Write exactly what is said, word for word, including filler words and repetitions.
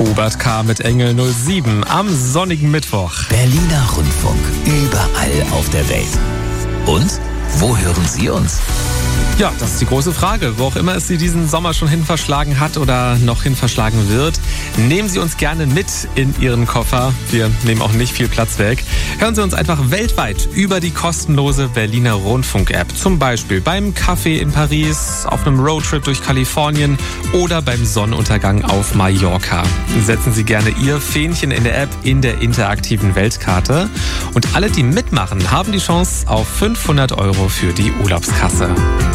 Hubert K. mit Engel null sieben am sonnigen Mittwoch. Berliner Rundfunk, überall auf der Welt. Und wo hören Sie uns? Ja, das ist die große Frage. Wo auch immer es Sie diesen Sommer schon hin verschlagen hat oder noch hin verschlagen wird, nehmen Sie uns gerne mit in Ihren Koffer. Wir nehmen auch nicht viel Platz weg. Hören Sie uns einfach weltweit über die kostenlose Berliner Rundfunk-App. Zum Beispiel beim Kaffee in Paris, auf einem Roadtrip durch Kalifornien oder beim Sonnenuntergang auf Mallorca. Setzen Sie gerne Ihr Fähnchen in der App in der interaktiven Weltkarte. Und alle, die mitmachen, haben die Chance auf fünfhundert Euro für die Urlaubskasse.